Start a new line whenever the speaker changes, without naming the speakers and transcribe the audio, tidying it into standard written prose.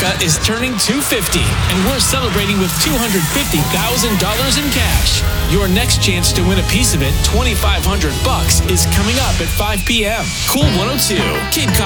America is turning 250, and we're celebrating with $250,000 in cash. Your next chance to win a piece of it, $2,500, is coming up at 5 p.m. Cool 102, Cape Cod.